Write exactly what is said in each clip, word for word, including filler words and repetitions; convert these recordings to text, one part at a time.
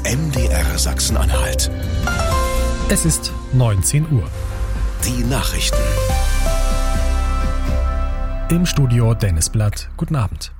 M D R Sachsen-Anhalt. Es ist neunzehn Uhr. Die Nachrichten. Im Studio Dennis Blatt. Guten Abend.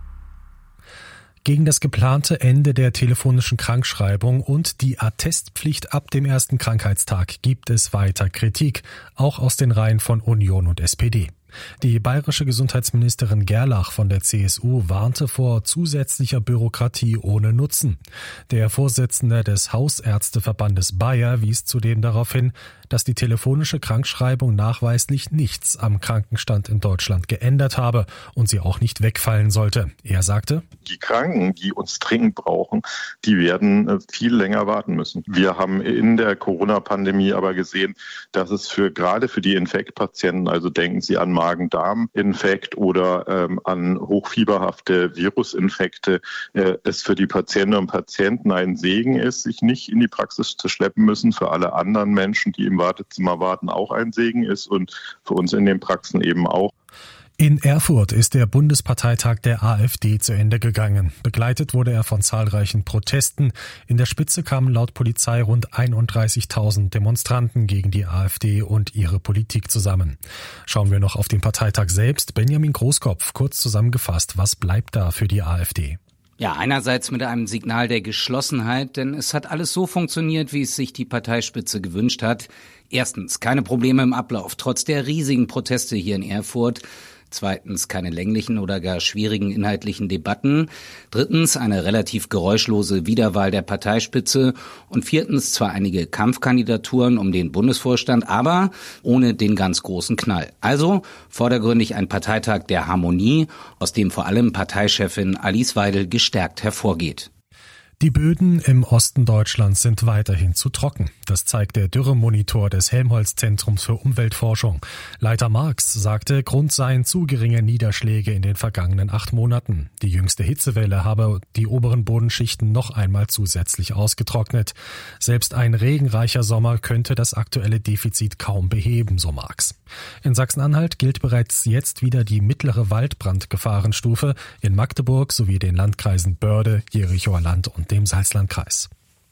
Gegen das geplante Ende der telefonischen Krankschreibung und die Attestpflicht ab dem ersten Krankheitstag gibt es weiter Kritik, auch aus den Reihen von Union und S P D. Die bayerische Gesundheitsministerin Gerlach von der C S U warnte vor zusätzlicher Bürokratie ohne Nutzen. Der Vorsitzende des Hausärzteverbandes Bayer wies zudem darauf hin, dass die telefonische Krankschreibung nachweislich nichts am Krankenstand in Deutschland geändert habe und sie auch nicht wegfallen sollte. Er sagte: Die Kranken, die uns dringend brauchen, die werden viel länger warten müssen. Wir haben in der Corona-Pandemie aber gesehen, dass es für gerade für die Infektpatienten, also denken Sie an Magen-Darm-Infekt oder ähm, an hochfieberhafte Virusinfekte, äh, es für die Patientinnen und Patienten ein Segen ist, sich nicht in die Praxis zu schleppen müssen. Für alle anderen Menschen, die im Wartezimmer warten, auch ein Segen ist und für uns in den Praxen eben auch. In Erfurt ist der Bundesparteitag der AfD zu Ende gegangen. Begleitet wurde er von zahlreichen Protesten. In der Spitze kamen laut Polizei rund einunddreißigtausend Demonstranten gegen die AfD und ihre Politik zusammen. Schauen wir noch auf den Parteitag selbst. Benjamin Großkopf, kurz zusammengefasst, was bleibt da für die AfD? Ja, einerseits mit einem Signal der Geschlossenheit, denn es hat alles so funktioniert, wie es sich die Parteispitze gewünscht hat. Erstens, keine Probleme im Ablauf, trotz der riesigen Proteste hier in Erfurt. Zweitens, keine länglichen oder gar schwierigen inhaltlichen Debatten. Drittens, eine relativ geräuschlose Wiederwahl der Parteispitze. Und viertens, zwar einige Kampfkandidaturen um den Bundesvorstand, aber ohne den ganz großen Knall. Also vordergründig ein Parteitag der Harmonie, aus dem vor allem Parteichefin Alice Weidel gestärkt hervorgeht. Die Böden im Osten Deutschlands sind weiterhin zu trocken. Das zeigt der Dürremonitor des Helmholtz-Zentrums für Umweltforschung. Leiter Marx sagte, Grund seien zu geringe Niederschläge in den vergangenen acht Monaten. Die jüngste Hitzewelle habe die oberen Bodenschichten noch einmal zusätzlich ausgetrocknet. Selbst ein regenreicher Sommer könnte das aktuelle Defizit kaum beheben, so Marx. In Sachsen-Anhalt gilt bereits jetzt wieder die mittlere Waldbrandgefahrenstufe in Magdeburg sowie den Landkreisen Börde, Jerichoer Land und dem Salzlandkreis.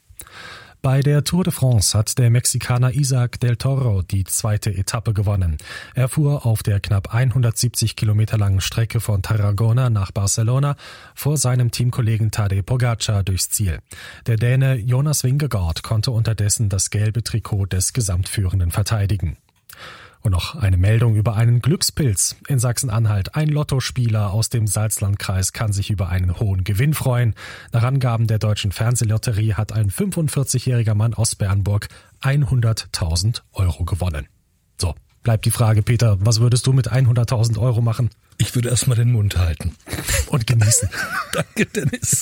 Bei der Tour de France hat der Mexikaner Isaac del Toro die zweite Etappe gewonnen. Er fuhr auf der knapp hundertsiebzig Kilometer langen Strecke von Tarragona nach Barcelona vor seinem Teamkollegen Tadej Pogacar durchs Ziel. Der Däne Jonas Vingegaard konnte unterdessen das gelbe Trikot des Gesamtführenden verteidigen. Und noch eine Meldung über einen Glückspilz in Sachsen-Anhalt. Ein Lottospieler aus dem Salzlandkreis kann sich über einen hohen Gewinn freuen. Nach Angaben der Deutschen Fernsehlotterie hat ein fünfundvierzigjähriger Mann aus Bernburg hunderttausend Euro gewonnen. So, bleibt die Frage, Peter, was würdest du mit hunderttausend Euro machen? Ich würde erstmal den Mund halten. Und genießen. Danke, Dennis.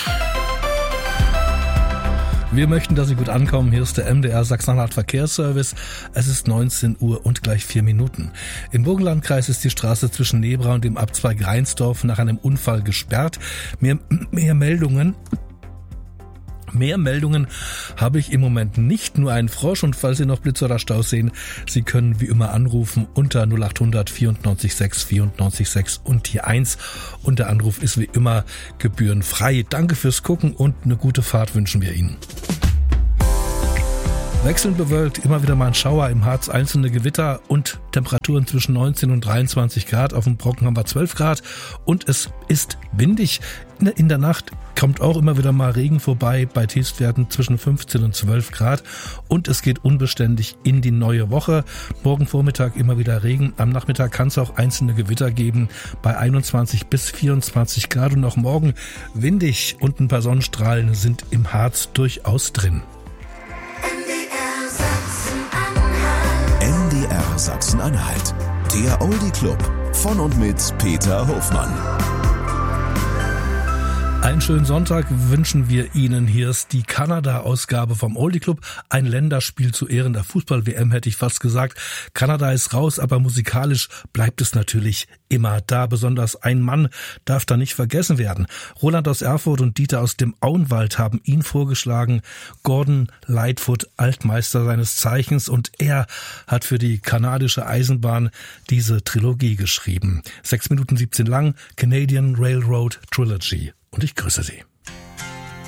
Wir möchten, dass Sie gut ankommen. Hier ist der M D R Sachsen-Anhalt Verkehrsservice. Es ist neunzehn Uhr und gleich vier Minuten. Im Burgenlandkreis ist die Straße zwischen Nebra und dem Abzweig Reinsdorf nach einem Unfall gesperrt. Mehr, mehr Meldungen... Mehr Meldungen habe ich im Moment nicht, nur einen Frosch, und falls Sie noch Blitz oder Stau sehen, Sie können wie immer anrufen unter null acht hundert vierundneunzig sechs vierundneunzig sechs und die eins, und der Anruf ist wie immer gebührenfrei. Danke fürs Gucken und eine gute Fahrt wünschen wir Ihnen. Wechselnd bewölkt, immer wieder mal ein Schauer, im Harz einzelne Gewitter und Temperaturen zwischen neunzehn und dreiundzwanzig Grad. Auf dem Brocken haben wir zwölf Grad und es ist windig. In der Nacht kommt auch immer wieder mal Regen vorbei, bei Tiefstwerten zwischen fünfzehn und zwölf Grad, und es geht unbeständig in die neue Woche. Morgen Vormittag immer wieder Regen, am Nachmittag kann es auch einzelne Gewitter geben bei einundzwanzig bis vierundzwanzig Grad, und auch morgen windig und ein paar Sonnenstrahlen sind im Harz durchaus drin. M D R Sachsen-Anhalt, der Oldie Club von und mit Peter Hofmann. Einen schönen Sonntag wünschen wir Ihnen. Hier ist die Kanada-Ausgabe vom Oldie Club. Ein Länderspiel zu Ehren der Fußball-W M, hätte ich fast gesagt. Kanada ist raus, aber musikalisch bleibt es natürlich immer da. Besonders ein Mann darf da nicht vergessen werden. Roland aus Erfurt und Dieter aus dem Auenwald haben ihn vorgeschlagen. Gordon Lightfoot, Altmeister seines Zeichens, und er hat für die kanadische Eisenbahn diese Trilogie geschrieben. Sechs Minuten siebzehn lang, Canadian Railroad Trilogy. Und ich grüße Sie.